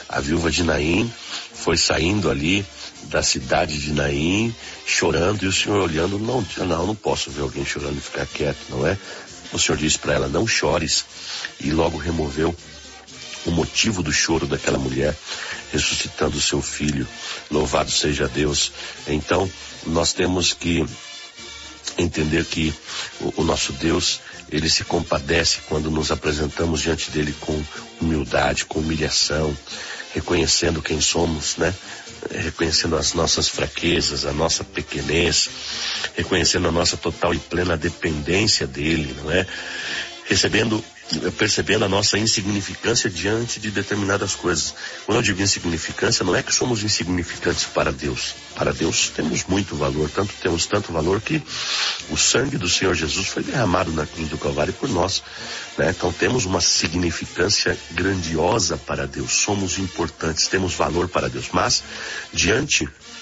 A viúva de Naim foi saindo ali da cidade de Naim, chorando, e o Senhor olhando, não posso ver alguém chorando e ficar quieto, não é? O Senhor disse para ela, não chores, e logo removeu o motivo do choro daquela mulher, ressuscitando o seu filho. Louvado seja Deus. Então, nós temos que entender que o nosso Deus, ele se compadece quando nos apresentamos diante dele com humildade, com humilhação, reconhecendo quem somos, né? Reconhecendo as nossas fraquezas, a nossa pequenez, reconhecendo a nossa total e plena dependência dele, não é? Percebendo a nossa insignificância diante de determinadas coisas. Quando eu digo insignificância, não é que somos insignificantes para Deus. Para Deus temos muito valor, temos tanto valor que o sangue do Senhor Jesus foi derramado na cruz do Calvário por nós, né? Então temos uma significância grandiosa para Deus, somos importantes, temos valor para Deus, mas diante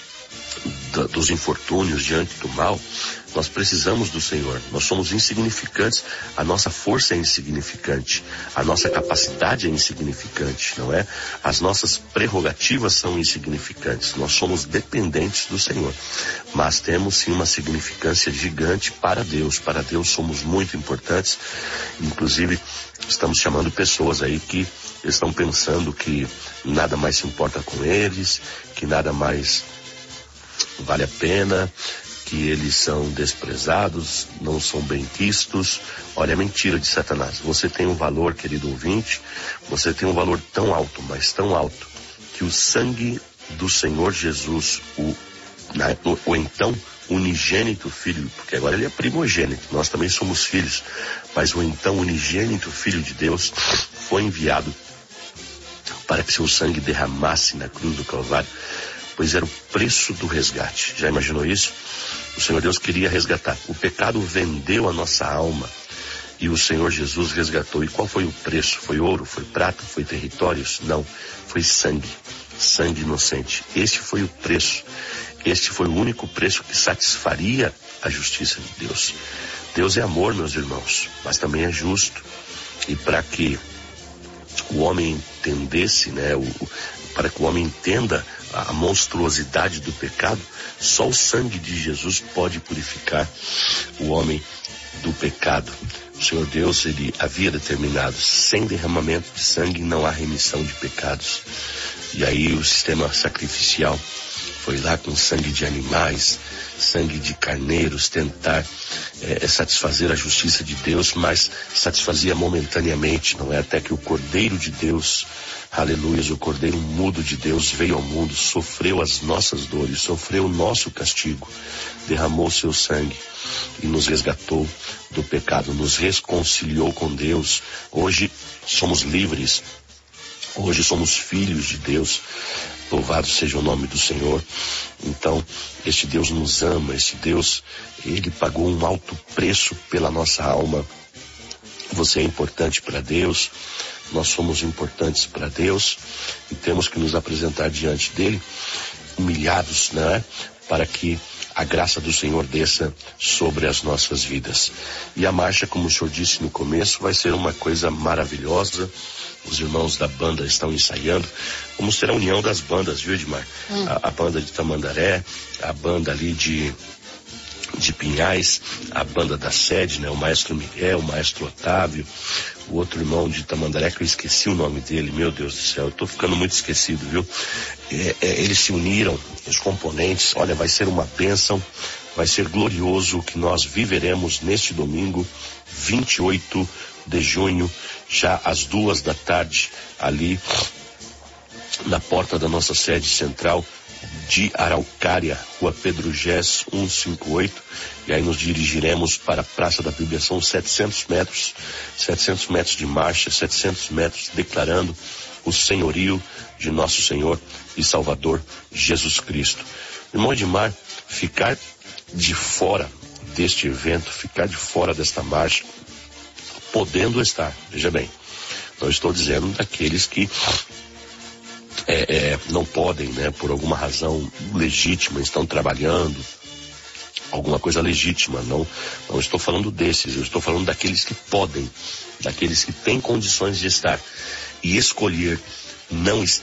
dos infortúnios, diante do mal, nós precisamos do Senhor. Nós somos insignificantes, a nossa força é insignificante, a nossa capacidade é insignificante, não é? As nossas prerrogativas são insignificantes, nós somos dependentes do Senhor, mas temos sim uma significância gigante para Deus. Para Deus somos muito importantes. Inclusive estamos chamando pessoas aí que estão pensando que nada mais se importa com eles, que nada mais vale a pena, que eles são desprezados, não são bem vistos. Olha, é mentira de Satanás. Você tem um valor, querido ouvinte, você tem um valor tão alto, mas tão alto, que o sangue do Senhor Jesus, o então unigênito Filho, porque agora ele é primogênito, nós também somos filhos, mas o então unigênito Filho de Deus foi enviado para que seu sangue derramasse na cruz do Calvário, pois era o preço do resgate. Já imaginou isso? O Senhor Deus queria resgatar. O pecado vendeu a nossa alma e o Senhor Jesus resgatou. E qual foi o preço? Foi ouro? Foi prata? Foi territórios? Não. Foi sangue. Sangue inocente. Este foi o preço. Este foi o único preço que satisfaria a justiça de Deus. Deus é amor, meus irmãos, mas também é justo. E para que o homem entendesse, né, para que o homem entenda a monstruosidade do pecado, só o sangue de Jesus pode purificar o homem do pecado. O Senhor Deus, ele havia determinado, sem derramamento de sangue não há remissão de pecados. E aí o sistema sacrificial foi lá com sangue de animais, sangue de carneiros, tentar satisfazer a justiça de Deus, mas satisfazia momentaneamente, não é? Até que o Cordeiro de Deus, aleluia, o Cordeiro mudo de Deus veio ao mundo, sofreu as nossas dores, sofreu o nosso castigo, derramou seu sangue e nos resgatou do pecado, nos reconciliou com Deus. Hoje somos livres, hoje somos filhos de Deus. Louvado seja o nome do Senhor. Então, este Deus nos ama, este Deus, ele pagou um alto preço pela nossa alma. Você é importante para Deus, nós somos importantes para Deus e temos que nos apresentar diante dele, humilhados, né? Para que a graça do Senhor desça sobre as nossas vidas. E a marcha, como o Senhor disse no começo, vai ser uma coisa maravilhosa. Os irmãos da banda estão ensaiando. Vamos ter a união das bandas, viu, Edmar? A banda de Tamandaré, a banda ali de Pinhais, a banda da sede, né? O maestro Miguel, o maestro Otávio, o outro irmão de Tamandaré, que eu esqueci o nome dele, meu Deus do céu, eu tô ficando muito esquecido, viu? Eles se uniram, os componentes, olha, vai ser uma bênção, vai ser glorioso o que nós viveremos neste domingo, 28 de junho, já às 14h, ali na porta da nossa sede central de Araucária, Rua Pedro Gés, 158, e aí nos dirigiremos para a Praça da Bíblia. São 700 metros de marcha, 700 metros declarando o senhorio de nosso Senhor e Salvador Jesus Cristo. Irmão Edmar, ficar de fora deste evento, ficar de fora desta marcha, podendo estar, veja bem, não estou dizendo daqueles que não podem, né, por alguma razão legítima, estão trabalhando, alguma coisa legítima, não estou falando desses, eu estou falando daqueles que podem, daqueles que têm condições de estar e escolher não estar.